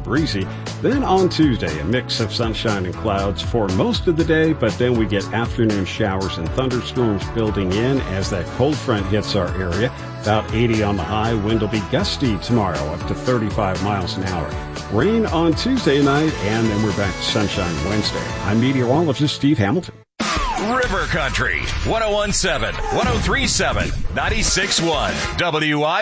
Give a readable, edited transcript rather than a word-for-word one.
breezy. Then on Tuesday, a mix of sunshine and clouds for most of the day, but then we get afternoon showers and thunderstorms building in as that cold front hits our area. About 80 on the high. Wind will be gusty tomorrow, up to 35 miles an hour. Rain on Tuesday night, and then we're back to sunshine Wednesday. I'm meteorologist Steve Hamilton. River Country, 101.7, 103.7, 96.1, WI.